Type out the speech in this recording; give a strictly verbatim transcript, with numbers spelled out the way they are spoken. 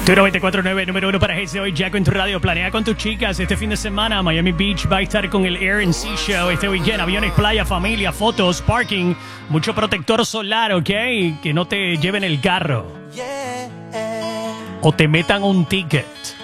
Turo veinticuatro nueve, número uno para G C hoy, Jaco en tu radio. Planea con tus chicas este fin de semana. Miami Beach va a estar con el Air and Sea Show este weekend. Aviones, playa, familia, fotos, parking, mucho protector solar, ¿ok? Que no te lleven el carro o te metan un ticket.